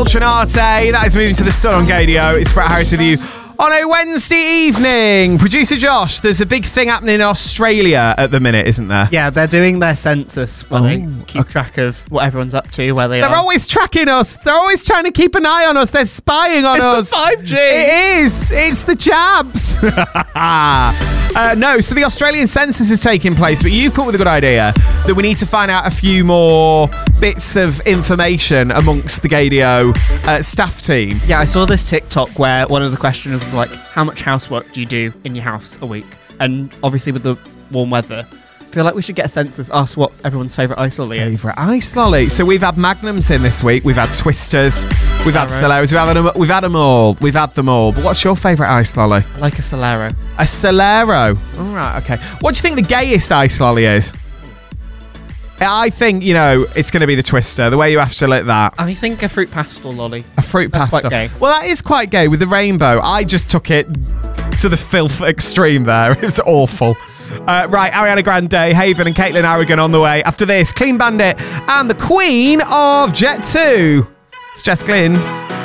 Ultranate. That is moving to the sun on Gadio. It's Brett Harris with you on a Wednesday evening. Producer Josh, there's a big thing happening in Australia at the minute, isn't there? Yeah, they're doing their census where they keep track of what everyone's up to, where they are. They're always tracking us. They're always trying to keep an eye on us. They're spying on us. It's the 5G. It is. It's the jabs. No, so the Australian census is taking place, but you've come up with a good idea that we need to find out a few more bits of information amongst the Gadio staff team. Yeah, I saw this TikTok where one of the questions was like, how much housework do you do in your house a week? And obviously with the warm weather, I feel like we should get a census, ask what everyone's favourite ice lolly is. Favourite ice lolly. So we've had Magnums in this week. We've had Twisters. We've had Soleros. We've had them all. We've had them all. But what's your favourite ice lolly? I like a Solero. A Solero. All right, okay. What do you think the gayest ice lolly is? I think, it's going to be the Twister, the way you have to lick that. I think a fruit pastel lolly. A fruit That's pastel. quite gay. Well, that is quite gay with the rainbow. I just took it to the filth extreme there. It was awful. Right, Ariana Grande, Haven and Caitlin Aragon on the way. After this, Clean Bandit and the Queen of Jet 2. It's Jess Glynn.